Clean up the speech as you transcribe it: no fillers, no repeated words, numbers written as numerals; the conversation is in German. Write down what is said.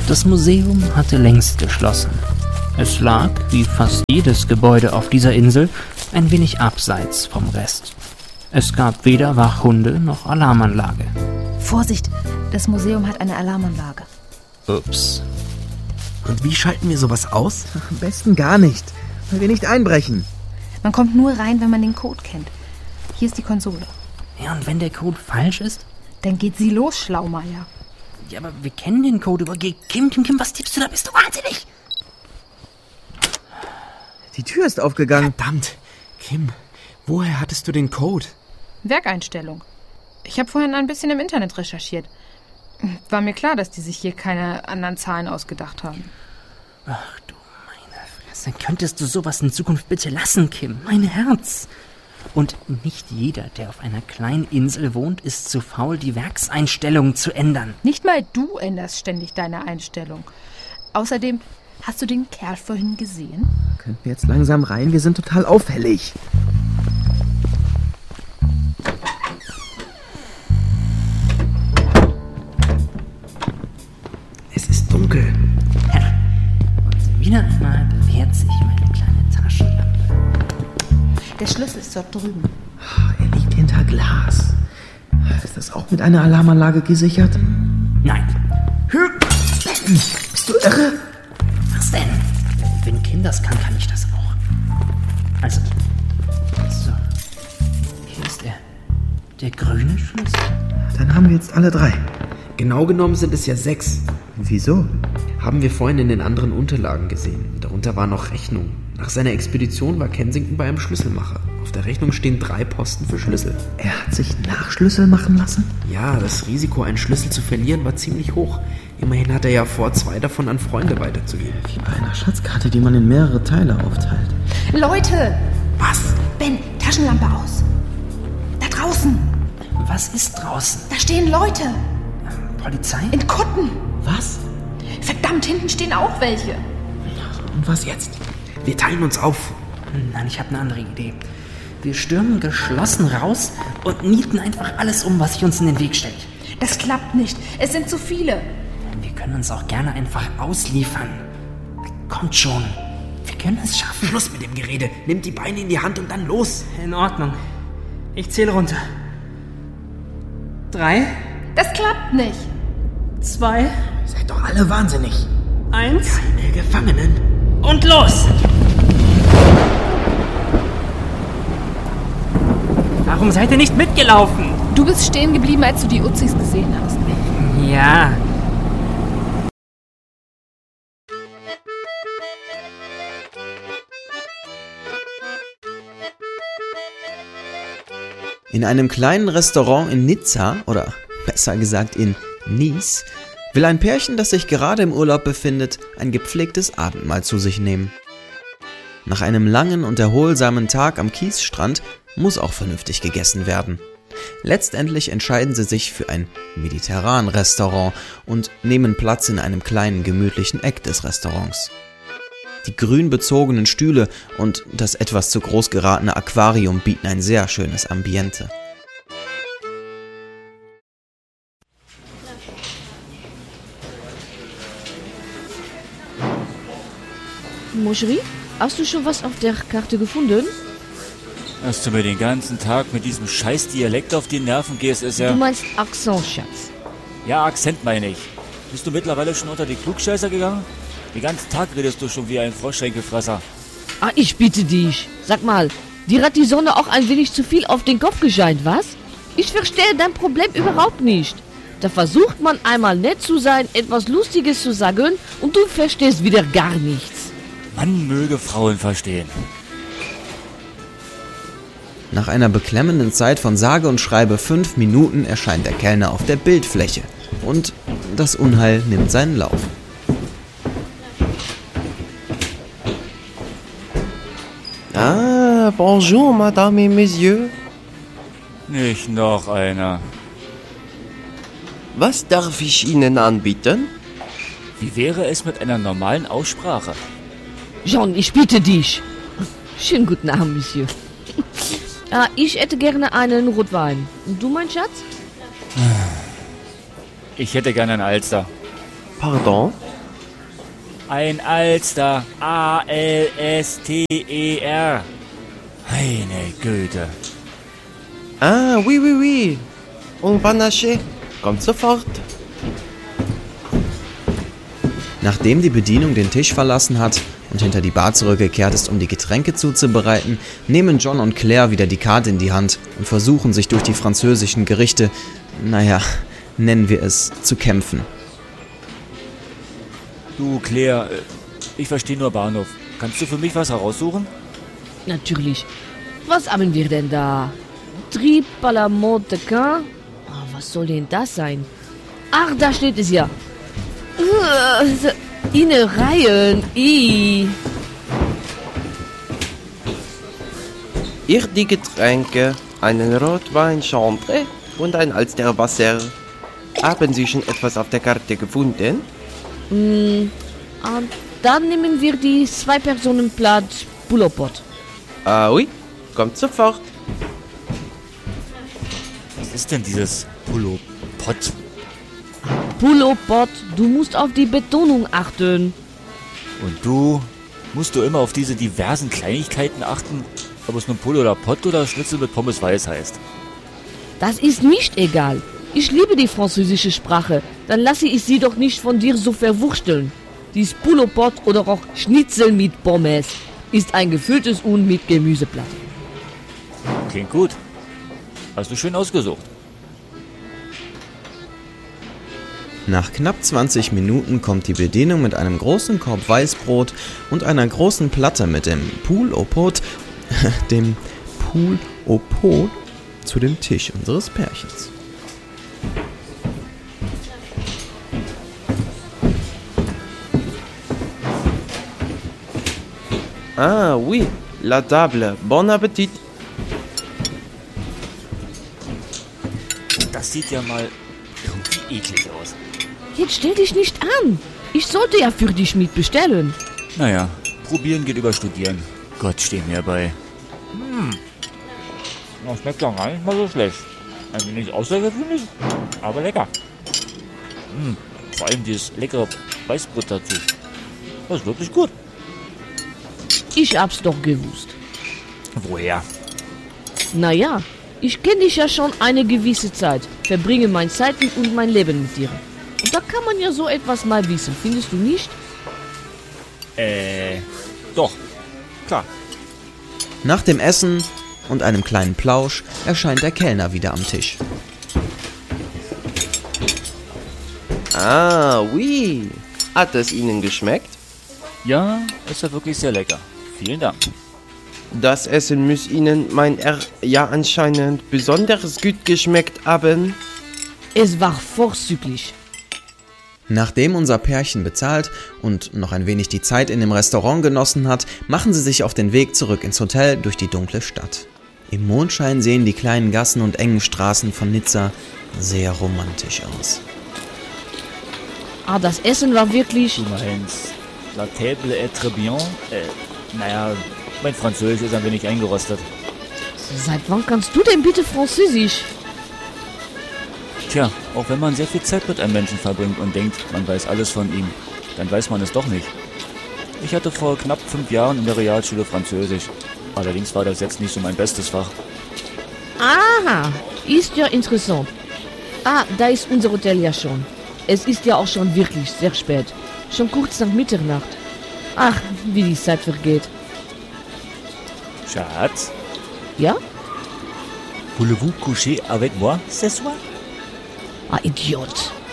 Das Museum hatte längst geschlossen. Es lag, wie fast jedes Gebäude auf dieser Insel, ein wenig abseits vom Rest. Es gab weder Wachhunde noch Alarmanlage. Vorsicht, das Museum hat eine Alarmanlage. Ups. Und wie schalten wir sowas aus? Am besten gar nicht, weil wir nicht einbrechen. Man kommt nur rein, wenn man den Code kennt. Hier ist die Konsole. Ja, und wenn der Code falsch ist? Dann geht sie los, Schlaumeier. Ja, aber wir kennen den Code über Kim, was tippst du da? Bist du wahnsinnig? Die Tür ist aufgegangen. Verdammt, Kim, woher hattest du den Code? Werkeinstellung. Ich habe vorhin ein bisschen im Internet recherchiert. War mir klar, dass die sich hier keine anderen Zahlen ausgedacht haben. Ach du meine Fresse, könntest du sowas in Zukunft bitte lassen, Kim? Mein Herz. Und nicht jeder, der auf einer kleinen Insel wohnt, ist zu faul, die Werkseinstellungen zu ändern. Nicht mal du änderst ständig deine Einstellung. Außerdem, hast du den Kerl vorhin gesehen? Können wir jetzt langsam rein? Wir sind total auffällig. Es ist dunkel. Ja, und wieder einmal bewährt sich meine kleine Taschenlampe. Der Schlüssel ist dort drüben. Er liegt hinter Glas. Ist das auch mit einer Alarmanlage gesichert? Nein. Bist du irre? Was denn? Wenn Kim das kann, kann ich das auch. Also, so. Hier ist der grüne Schlüssel. Dann haben wir jetzt alle 3. Genau genommen sind es ja 6. Wieso? Haben wir vorhin in den anderen Unterlagen gesehen. Darunter war noch Rechnung. Nach seiner Expedition war Kensington bei einem Schlüsselmacher. Auf der Rechnung stehen 3 Posten für Schlüssel. Er hat sich Nachschlüssel machen lassen? Ja, das Risiko, einen Schlüssel zu verlieren, war ziemlich hoch. Immerhin hat er ja vor, 2 davon an Freunde weiterzugeben. Wie bei einer Schatzkarte, die man in mehrere Teile aufteilt. Leute! Was? Ben, Taschenlampe aus. Da draußen. Was ist draußen? Da stehen Leute. Polizei? In Kutten. Was? Verdammt, hinten stehen auch welche. Und was jetzt? Wir teilen uns auf. Nein, ich habe eine andere Idee. Wir stürmen geschlossen raus und nieten einfach alles um, was sich uns in den Weg stellt. Das klappt nicht. Es sind zu viele. Wir können uns auch gerne einfach ausliefern. Kommt schon. Wir können es schaffen. Schluss mit dem Gerede. Nimm die Beine in die Hand und dann los. In Ordnung. Ich zähle runter. 3, Das klappt nicht. 2, Ihr seid doch alle wahnsinnig. 1 Keine Gefangenen. und los! Warum seid ihr nicht mitgelaufen? Du bist stehen geblieben, als du die Uzis gesehen hast. Ja. In einem kleinen Restaurant in Nizza, oder besser gesagt in Nice, will ein Pärchen, das sich gerade im Urlaub befindet, ein gepflegtes Abendmahl zu sich nehmen. Nach einem langen und erholsamen Tag am Kiesstrand muss auch vernünftig gegessen werden. Letztendlich entscheiden sie sich für ein Mediterran-Restaurant und nehmen Platz in einem kleinen gemütlichen Eck des Restaurants. Die grün bezogenen Stühle und das etwas zu groß geratene Aquarium bieten ein sehr schönes Ambiente. Moscherie, hast du schon was auf der Karte gefunden? Dass du mir den ganzen Tag mit diesem scheiß Dialekt auf die Nerven gehst, ist ja... Du meinst Akzent, Schatz. Ja, Akzent meine ich. Bist du mittlerweile schon unter die Klugscheißer gegangen? Den ganzen Tag redest du schon wie ein Froschschenkelfresser. Ah, ich bitte dich. Sag mal, dir hat die Sonne auch ein wenig zu viel auf den Kopf gescheint, was? Ich verstehe dein Problem überhaupt nicht. Da versucht man einmal nett zu sein, etwas Lustiges zu sagen und du verstehst wieder gar nichts. Man möge Frauen verstehen. Nach einer beklemmenden Zeit von sage und schreibe 5 Minuten erscheint der Kellner auf der Bildfläche und das Unheil nimmt seinen Lauf. Ah, bonjour, Madame et Messieurs. Nicht noch einer. Was darf ich Ihnen anbieten? Wie wäre es mit einer normalen Aussprache? John, ich bitte dich. Schönen guten Abend, Monsieur. Ich hätte gerne einen Rotwein. Und du, mein Schatz? Ich hätte gerne einen Alster. Pardon? Ein Alster. A-L-S-T-E-R. Meine Güte. Ah, oui, oui, oui. Und Panache, kommt sofort. Nachdem die Bedienung den Tisch verlassen hat und hinter die Bar zurückgekehrt ist, um die Getränke zuzubereiten, nehmen John und Claire wieder die Karte in die Hand und versuchen sich durch die französischen Gerichte, nennen wir es, zu kämpfen. Du, Claire, ich verstehe nur Bahnhof. Kannst du für mich was heraussuchen? Natürlich. Was haben wir denn da? Trip à la mode de Caen? Was soll denn das sein? Ach, da steht es ja. Innereien. Ihr die Getränke, einen Rotwein Chambre und ein Alster Wasser. Haben Sie schon etwas auf der Karte gefunden? Dann nehmen wir die 2-Personen-Platz Boulopot. Ah, oui, kommt sofort. Was ist denn dieses Boulopot? Boulopot, du musst auf die Betonung achten. Und du? Musst du immer auf diese diversen Kleinigkeiten achten? Ob es nun Pull oder Pot oder Schnitzel mit Pommes weiß heißt? Das ist nicht egal. Ich liebe die französische Sprache. Dann lasse ich sie doch nicht von dir so verwursteln. Dies Boulopot oder auch Schnitzel mit Pommes ist ein gefülltes Huhn mit Gemüseplatte. Klingt gut. Hast du schön ausgesucht. Nach knapp 20 Minuten kommt die Bedienung mit einem großen Korb Weißbrot und einer großen Platte mit dem Poule au Pot, zu dem Tisch unseres Pärchens. Ah, oui, la table. Bon Appetit. Das sieht ja mal irgendwie eklig aus. Jetzt stell dich nicht an. Ich sollte ja für dich mitbestellen. Naja, probieren geht über studieren. Gott, steh mir bei. Das schmeckt doch gar nicht mal so schlecht. Ein wenig außergewöhnlich, aber lecker. Vor allem dieses leckere Weißbrot dazu. Das ist wirklich gut. Ich hab's doch gewusst. Woher? Naja, ich kenne dich ja schon eine gewisse Zeit, verbringe mein Zeiten und mein Leben mit dir. Und da kann man ja so etwas mal wissen, findest du nicht? Doch, klar. Nach dem Essen und einem kleinen Plausch erscheint der Kellner wieder am Tisch. Ah, oui. Hat es Ihnen geschmeckt? Ja, ist ja wirklich sehr lecker. Vielen Dank. Das Essen muss Ihnen, mein Herr, ja anscheinend besonders gut geschmeckt haben. Es war vorzüglich. Nachdem unser Pärchen bezahlt und noch ein wenig die Zeit in dem Restaurant genossen hat, machen sie sich auf den Weg zurück ins Hotel durch die dunkle Stadt. Im Mondschein sehen die kleinen Gassen und engen Straßen von Nizza sehr romantisch aus. Ah, das Essen war wirklich... Du meinst, la table est très bien? Naja, mein Französisch ist ein wenig eingerostet. Seit wann kannst du denn bitte Französisch? Tja, auch wenn man sehr viel Zeit mit einem Menschen verbringt und denkt, man weiß alles von ihm, dann weiß man es doch nicht. Ich hatte vor knapp 5 Jahren in der Realschule Französisch. Allerdings war das jetzt nicht so mein bestes Fach. Aha, ist ja interessant. Ah, da ist unser Hotel ja schon. Es ist ja auch schon wirklich sehr spät. Schon kurz nach Mitternacht. Ach, wie die Zeit vergeht. Schatz, Ja? voulez-vous coucher avec moi ce soir? Ah, Idiot.